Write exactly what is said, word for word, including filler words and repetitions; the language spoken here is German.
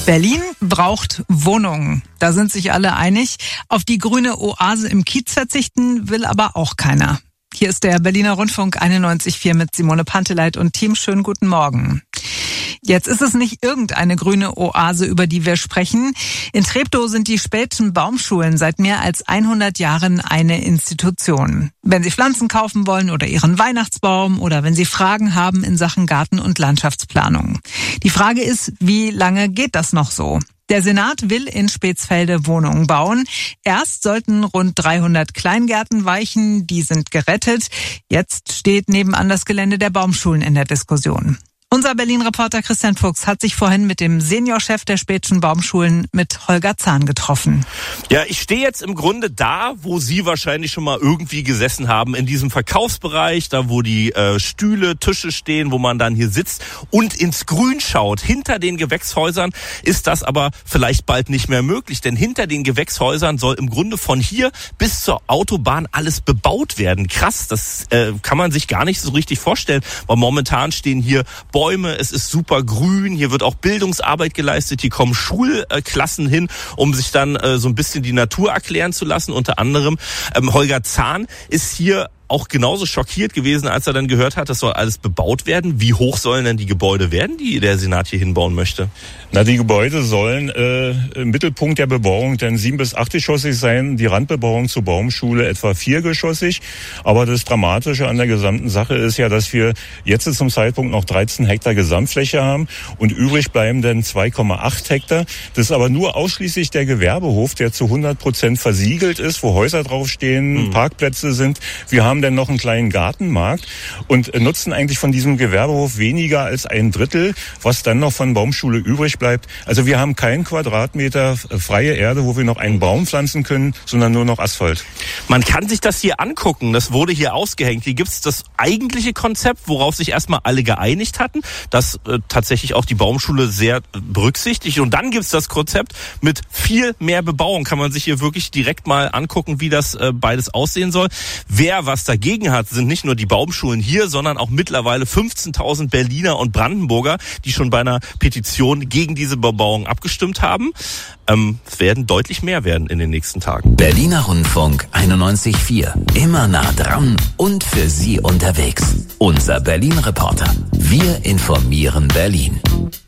Berlin braucht Wohnungen. Da sind sich alle einig. Auf die grüne Oase im Kiez verzichten will aber auch keiner. Hier ist der Berliner Rundfunk einundneunzig Komma vier mit Simone Panteleit und Team. Schönen guten Morgen. Jetzt ist es nicht irgendeine grüne Oase, über die wir sprechen. In Treptow sind die Späthschen Baumschulen seit mehr als hundert Jahren eine Institution. Wenn Sie Pflanzen kaufen wollen oder Ihren Weihnachtsbaum oder wenn Sie Fragen haben in Sachen Garten- und Landschaftsplanung. Die Frage ist, wie lange geht das noch so? Der Senat will in Spätsfelde Wohnungen bauen. Erst sollten rund dreihundert Kleingärten weichen, die sind gerettet. Jetzt steht nebenan das Gelände der Baumschulen in der Diskussion. Unser Berlin-Reporter Christian Fuchs hat sich vorhin mit dem Seniorchef der Späthschen Baumschulen, mit Holger Zahn, getroffen. Ja, ich stehe jetzt im Grunde da, wo Sie wahrscheinlich schon mal irgendwie gesessen haben, in diesem Verkaufsbereich, da wo die äh, Stühle, Tische stehen, wo man dann hier sitzt und ins Grün schaut. Hinter den Gewächshäusern ist das aber vielleicht bald nicht mehr möglich, denn hinter den Gewächshäusern soll im Grunde von hier bis zur Autobahn alles bebaut werden. Krass, das äh, kann man sich gar nicht so richtig vorstellen, weil momentan stehen hier Bäume, es ist super grün, hier wird auch Bildungsarbeit geleistet, hier kommen Schulklassen hin, um sich dann äh, so ein bisschen die Natur erklären zu lassen. Unter anderem ähm, Holger Zahn ist hier auch genauso schockiert gewesen, als er dann gehört hat, das soll alles bebaut werden. Wie hoch sollen denn die Gebäude werden, die der Senat hier hinbauen möchte? Na, die Gebäude sollen äh, im Mittelpunkt der Bebauung dann sieben- bis achtgeschossig sein, die Randbebauung zur Baumschule etwa viergeschossig. Aber das Dramatische an der gesamten Sache ist ja, dass wir jetzt zum Zeitpunkt noch dreizehn Hektar Gesamtfläche haben und übrig bleiben dann zwei Komma acht Hektar. Das ist aber nur ausschließlich der Gewerbehof, der zu hundert Prozent versiegelt ist, wo Häuser draufstehen, mhm. Parkplätze sind. Wir haben dann noch einen kleinen Gartenmarkt und nutzen eigentlich von diesem Gewerbehof weniger als ein Drittel, was dann noch von Baumschule übrig bleibt. Also wir haben keinen Quadratmeter freie Erde, wo wir noch einen Baum pflanzen können, sondern nur noch Asphalt. Man kann sich das hier angucken, das wurde hier ausgehängt. Hier gibt es das eigentliche Konzept, worauf sich erstmal alle geeinigt hatten, das äh, tatsächlich auch die Baumschule sehr berücksichtigt. Und dann gibt es das Konzept mit viel mehr Bebauung. Kann man sich hier wirklich direkt mal angucken, wie das äh, beides aussehen soll. Wer was dagegen hat, sind nicht nur die Baumschulen hier, sondern auch mittlerweile fünfzehntausend Berliner und Brandenburger, die schon bei einer Petition gegen diese Bebauung abgestimmt haben. Ähm, es werden deutlich mehr werden in den nächsten Tagen. Berliner Rundfunk einundneunzig Komma vier. Immer nah dran und für Sie unterwegs. Unser Berlin-Reporter. Wir informieren Berlin.